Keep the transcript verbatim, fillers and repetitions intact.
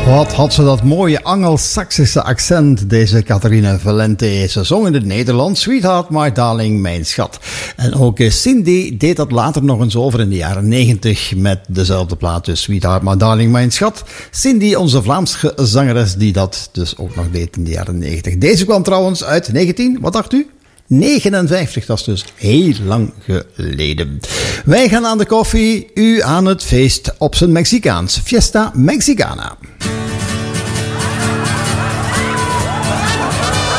Wat had ze dat mooie Angelsaksische accent, deze Catharina Valente. Ze zong in het Nederlands Sweetheart, My Darling, Mijn Schat. En ook Cindy deed dat later nog eens over in de jaren negentig met dezelfde plaat, dus Sweetheart, My Darling, Mijn Schat. Cindy, onze Vlaamse zangeres, die dat dus ook nog deed in de jaren negentig. Deze kwam trouwens uit negentien, wat dacht u? negenenvijftig, dat is dus heel lang geleden. Wij gaan aan de koffie, u aan het feest op zijn Mexicaans. Fiesta Mexicana.